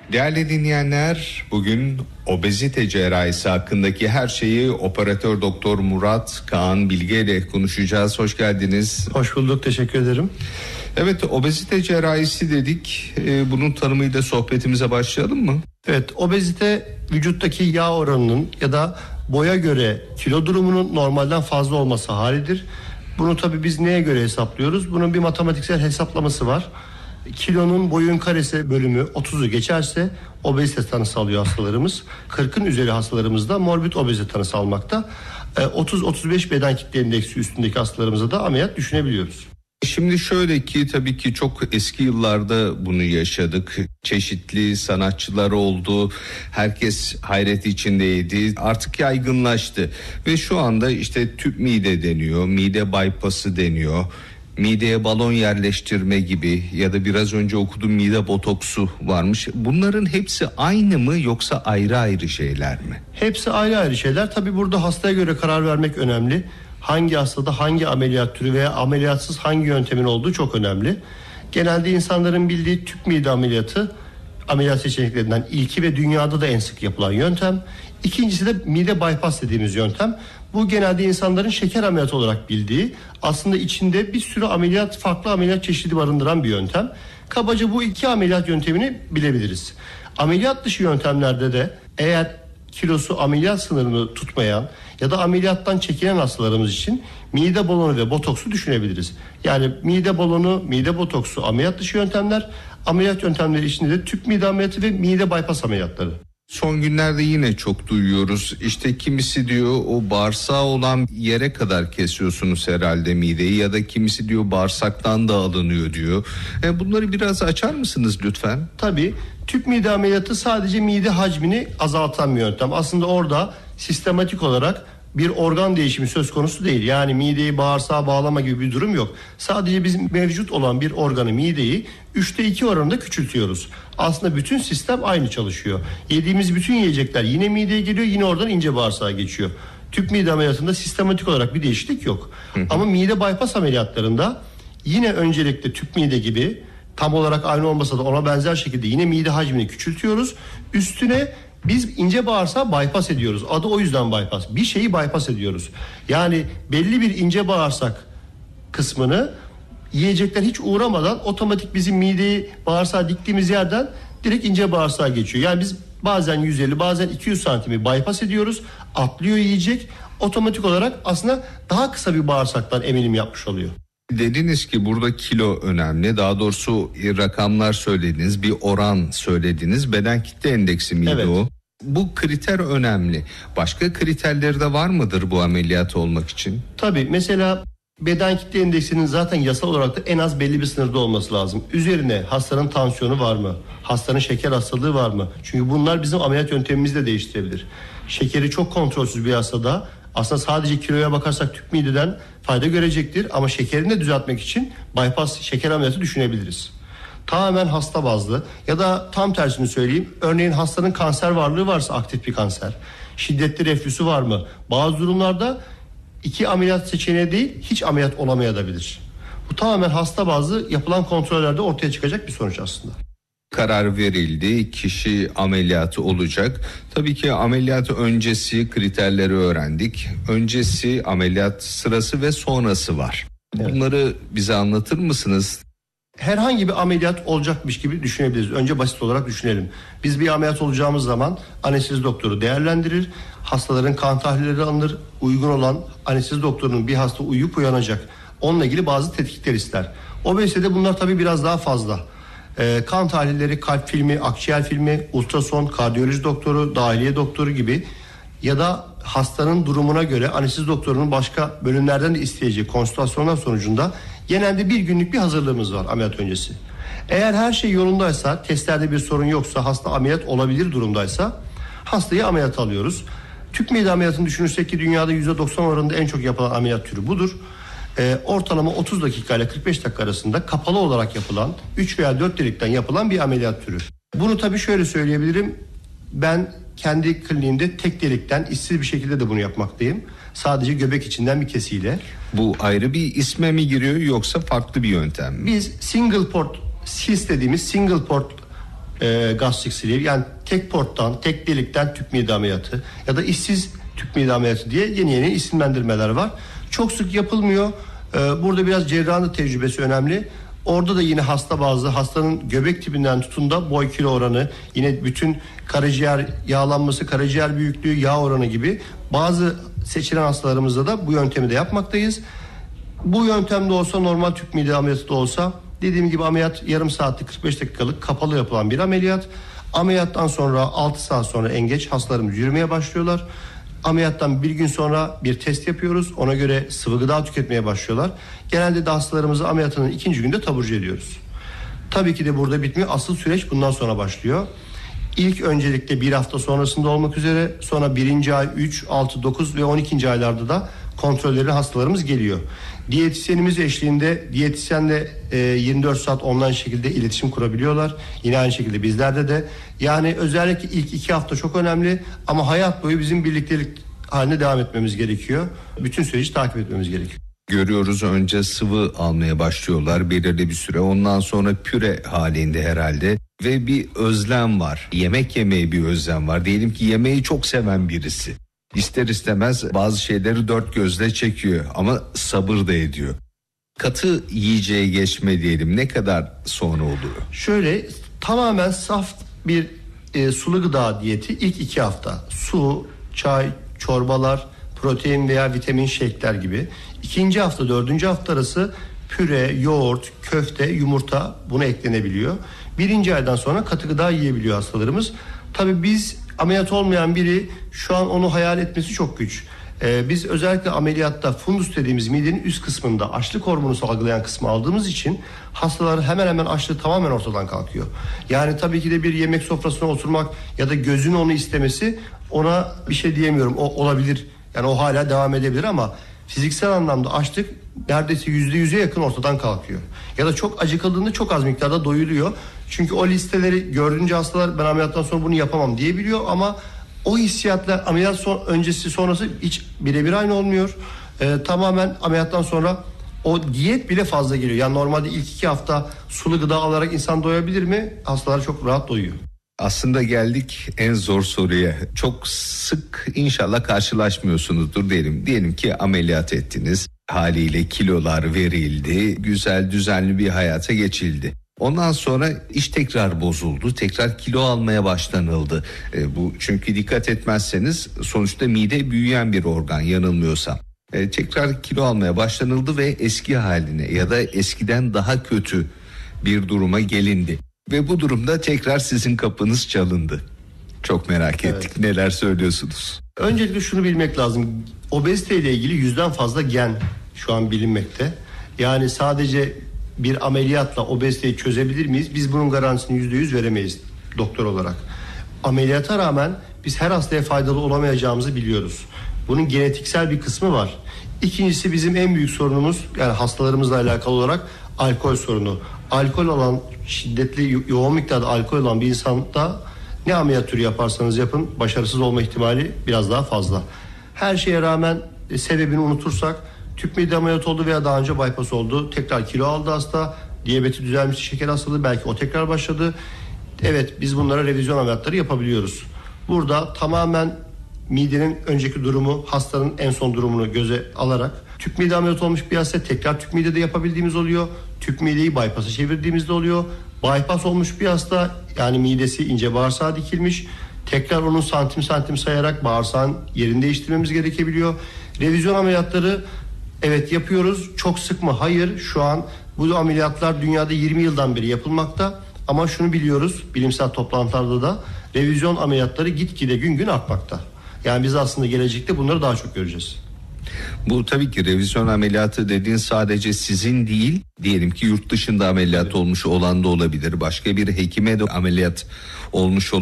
Değerli dinleyenler, bugün obezite cerrahisi hakkındaki her şeyi operatör doktor Murat Kaan Bilge ile konuşacağız. Hoş geldiniz. Hoş bulduk, teşekkür ederim. Evet, obezite cerrahisi dedik. Bunun tanımıyla sohbetimize başlayalım mı? Evet, obezite vücuttaki yağ oranının ya da boya göre kilo durumunun normalden fazla olması halidir. Bunu tabii biz neye göre hesaplıyoruz? Bunun bir matematiksel hesaplaması var. Kilonun boyun karesi bölümü 30'u geçerse obezite tanısı alıyor hastalarımız. 40'ın üzeri hastalarımızda morbid obezite tanısı almakta. 30-35 beden kitle indeksi üstündeki hastalarımıza da ameliyat düşünebiliyoruz. Şimdi şöyle ki tabii ki çok eski yıllarda bunu yaşadık. Çeşitli sanatçılar oldu. Herkes hayret içindeydi. Artık yaygınlaştı. Ve şu anda işte tüp mide deniyor. Mide bypass'ı deniyor. Mideye balon yerleştirme gibi ya da biraz önce okuduğum mide botoksu varmış. Bunların hepsi aynı mı yoksa ayrı ayrı şeyler mi? Hepsi ayrı ayrı şeyler. Tabii burada hastaya göre karar vermek önemli. Hangi hastada hangi ameliyat türü veya ameliyatsız hangi yöntemin olduğu çok önemli. Genelde insanların bildiği tüp mide ameliyatı ameliyat seçeneklerinden ilki ve dünyada da en sık yapılan yöntem. İkincisi de mide bypass dediğimiz yöntem. Bu genelde insanların şeker ameliyatı olarak bildiği, aslında içinde bir sürü farklı ameliyat çeşidi barındıran bir yöntem. Kabaca bu iki ameliyat yöntemini bilebiliriz. Ameliyat dışı yöntemlerde de eğer kilosu ameliyat sınırını tutmayan ya da ameliyattan çekilen hastalarımız için mide balonu ve botoksu düşünebiliriz. Yani mide balonu, mide botoksu ameliyat dışı yöntemler, ameliyat yöntemleri içinde de tüp mide ameliyatı ve mide bypass ameliyatları. Son günlerde yine çok duyuyoruz. İşte kimisi diyor o bağırsağı olan yere kadar kesiyorsunuz herhalde mideyi ya da kimisi diyor bağırsaktan da alınıyor diyor. Bunları biraz açar mısınız lütfen? Tabii. Tüp mide ameliyatı sadece mide hacmini azaltan bir yöntem. Aslında orada sistematik olarak bir organ değişimi söz konusu değil. Yani mideyi bağırsağa bağlama gibi bir durum yok. Sadece bizim mevcut olan bir organı, mideyi 3'te 2 oranında küçültüyoruz. Aslında bütün sistem aynı çalışıyor. Yediğimiz bütün yiyecekler yine mideye geliyor, yine oradan ince bağırsağa geçiyor. Tüp mide ameliyatında sistematik olarak bir değişiklik yok. Ama mide bypass ameliyatlarında yine öncelikle tüp mide gibi tam olarak aynı olmasa da ona benzer şekilde yine mide hacmini küçültüyoruz. Üstüne biz ince bağırsağı bypass ediyoruz. Adı o yüzden bypass. Bir şeyi bypass ediyoruz. Yani belli bir ince bağırsak kısmını yiyecekler hiç uğramadan otomatik bizim mideyi bağırsağa diktiğimiz yerden direkt ince bağırsağa geçiyor. Yani biz bazen 150 bazen 200 santimi bypass ediyoruz. Atlıyor yiyecek. Otomatik olarak aslında daha kısa bir bağırsaktan emilim yapmış oluyor. Dediniz ki burada kilo önemli. Daha doğrusu rakamlar söylediniz, bir oran söylediniz. Beden kitle endeksi miydi evet. O? Bu kriter önemli. Başka kriterleri de var mıdır bu ameliyat olmak için? Tabii, mesela beden kitle endeksinin zaten yasal olarak da en az belli bir sınırda olması lazım. Üzerine hastanın tansiyonu var mı? Hastanın şeker hastalığı var mı? Çünkü bunlar bizim ameliyat yöntemimizi de değiştirebilir. Şekeri çok kontrolsüz bir hastada aslında sadece kiloya bakarsak tüp mideden fayda görecektir. Ama şekerini de düzeltmek için bypass şeker ameliyatı düşünebiliriz. Tamamen hasta bazlı ya da tam tersini söyleyeyim. Örneğin hastanın kanser varlığı varsa, aktif bir kanser, şiddetli reflüsü var mı? Bazı durumlarda 2 ameliyat seçeneği değil, hiç ameliyat olamayabilir. Bu tamamen hasta bazlı yapılan kontrollerde ortaya çıkacak bir sonuç aslında. Karar verildi, kişi ameliyatı olacak. Tabii ki ameliyat öncesi kriterleri öğrendik. Öncesi, ameliyat sırası ve sonrası var. Evet. Bunları bize anlatır mısınız? Herhangi bir ameliyat olacakmış gibi düşünebiliriz. Önce basit olarak düşünelim. Biz bir ameliyat olacağımız zaman anestezi doktoru değerlendirir. Hastaların kan tahlilleri alınır. Uygun olan anestezi doktorunun bir hasta uyuyup uyanacak. Onunla ilgili bazı tetkikler ister. Obezitede bunlar tabii biraz daha fazla. Kan tahlilleri, kalp filmi, akciğer filmi, ultrason, kardiyoloji doktoru, dahiliye doktoru gibi ya da hastanın durumuna göre anestezi doktorunun başka bölümlerden de isteyeceği konsültasyonlar sonucunda genelde bir günlük bir hazırlığımız var ameliyat öncesi. Eğer her şey yolundaysa, testlerde bir sorun yoksa, hasta ameliyat olabilir durumdaysa hastayı ameliyat alıyoruz. Tüp mide ameliyatını düşünürsek ki dünyada %90 oranında en çok yapılan ameliyat türü budur. Ortalama 30 dakika ile 45 dakika arasında kapalı olarak yapılan 3 veya 4 delikten yapılan bir ameliyat türü. Bunu tabii şöyle söyleyebilirim. Ben kendi kliniğimde tek delikten işsiz bir şekilde de bunu yapmaktayım. Sadece göbek içinden bir kesiyle. Bu ayrı bir isme mi giriyor yoksa farklı bir yöntem mi? Biz single port SIS dediğimiz single port gastric sleeve, yani tek porttan, tek delikten tüp mide ameliyatı ya da işsiz tüp mide ameliyatı diye yeni isimlendirmeler var. Çok sık yapılmıyor. Burada biraz cerrahın tecrübesi önemli. Orada da yine hastanın göbek tipinden tutun da boy kilo oranı, yine bütün karaciğer yağlanması, karaciğer büyüklüğü, yağ oranı gibi bazı seçilen hastalarımızda da bu yöntemi de yapmaktayız. Bu yöntemde olsa, normal tüp mide ameliyatı da olsa, dediğim gibi ameliyat yarım saatlik, 45 dakikalık kapalı yapılan bir ameliyat. Ameliyattan sonra 6 saat sonra en geç hastalarımız yürümeye başlıyorlar. Ameliyattan bir gün sonra bir test yapıyoruz. Ona göre sıvı gıda tüketmeye başlıyorlar. Genelde de hastalarımızı ameliyatının 2. günde taburcu ediyoruz. Tabii ki de burada bitmiyor. Asıl süreç bundan sonra başlıyor. İlk öncelikle bir hafta sonrasında olmak üzere, sonra 1. ay, 3, 6, 9 ve 12. aylarda da kontrolleri hastalarımız geliyor. Diyetisyenimiz eşliğinde diyetisyenle 24 saat online şekilde iletişim kurabiliyorlar. Yine aynı şekilde bizlerde de. Yani özellikle ilk 2 hafta çok önemli ama hayat boyu bizim birliktelik haline devam etmemiz gerekiyor. Bütün süreci takip etmemiz gerekiyor. Görüyoruz, önce sıvı almaya başlıyorlar belirli bir süre, ondan sonra püre halinde herhalde ve bir özlem var. Yemek yemeye bir özlem var. Diyelim ki yemeği çok seven birisi. İster istemez bazı şeyleri dört gözle çekiyor ama sabır da ediyor. Katı yiyeceğe geçme diyelim, ne kadar sonra oluyor? Şöyle, tamamen saf bir sulu gıda diyeti ilk 2 hafta. Su, çay, çorbalar, protein veya vitamin shake'ler gibi. 2. hafta 4. hafta arası püre, yoğurt, köfte, yumurta buna eklenebiliyor. 1. aydan sonra katı gıda yiyebiliyor hastalarımız. Tabii biz, ameliyat olmayan biri şu an onu hayal etmesi çok güç. Biz özellikle ameliyatta fundus dediğimiz midenin üst kısmında açlık hormonu salgılayan kısmı aldığımız için hastalar hemen hemen açlığı tamamen ortadan kalkıyor. Yani tabii ki de bir yemek sofrasına oturmak ya da gözün onu istemesi, ona bir şey diyemiyorum. O olabilir. Yani o hala devam edebilir ama fiziksel anlamda açlık neredeyse %100'e yakın ortadan kalkıyor. Ya da çok acıkıldığında çok az miktarda doyuluyor. Çünkü o listeleri gördüğünce hastalar ben ameliyattan sonra bunu yapamam diyebiliyor ama o hissiyatla ameliyat öncesi sonrası hiç birebir aynı olmuyor. Tamamen ameliyattan sonra o diyet bile fazla geliyor. Yani normalde ilk 2 hafta sulu gıda alarak insan doyabilir mi? Hastalar çok rahat doyuyor. Aslında geldik en zor soruya. Çok sık inşallah karşılaşmıyorsunuzdur diyelim. Diyelim ki ameliyat ettiniz. Haliyle kilolar verildi. Güzel, düzenli bir hayata geçildi. Ondan sonra iş tekrar bozuldu. Tekrar kilo almaya başlanıldı. Bu çünkü dikkat etmezseniz sonuçta mide büyüyen bir organ, yanılmıyorsam. Tekrar kilo almaya başlanıldı ve eski haline ya da eskiden daha kötü bir duruma gelindi. Ve bu durumda tekrar sizin kapınız çalındı. Çok merak ettik. Evet. Neler söylüyorsunuz? Öncelikle şunu bilmek lazım. Obezite ile ilgili 100'den fazla gen şu an bilinmekte. Yani sadece bir ameliyatla obeziteyi çözebilir miyiz? Biz bunun garantisini %100 veremeyiz doktor olarak. Ameliyata rağmen biz her hastaya faydalı olamayacağımızı biliyoruz. Bunun genetiksel bir kısmı var. İkincisi, bizim en büyük sorunumuz, yani hastalarımızla alakalı olarak alkol sorunu. Alkol olan, şiddetli yoğun miktarda alkol olan bir insanda ne ameliyat türü yaparsanız yapın başarısız olma ihtimali biraz daha fazla. Her şeye rağmen sebebini unutursak, tüp mide ameliyatı oldu veya daha önce bypass oldu, tekrar kilo aldı hasta, diyabeti düzelmiş, şeker hastalığı, belki o tekrar başladı. Evet, biz bunlara revizyon ameliyatları yapabiliyoruz. Burada tamamen midenin önceki durumu, hastanın en son durumunu göze alarak tüp mide ameliyatı olmuş bir hasta tekrar tüp midede yapabildiğimiz oluyor. Tüp mideyi bypass'a çevirdiğimizde oluyor. Bypass olmuş bir hasta, yani midesi ince bağırsağa dikilmiş, tekrar onun santim sayarak bağırsağın yerini değiştirmemiz gerekebiliyor. Revizyon ameliyatları evet yapıyoruz. Çok sık mı? Hayır. Şu an bu ameliyatlar dünyada 20 yıldan beri yapılmakta. Ama şunu biliyoruz, bilimsel toplantılarda da revizyon ameliyatları gitgide gün gün artmakta. Yani biz aslında gelecekte bunları daha çok göreceğiz. Bu tabii ki revizyon ameliyatı dediğin sadece sizin değil, diyelim ki yurt dışında ameliyat olmuş olan da olabilir. Başka bir hekime de ameliyat olmuş olabilir.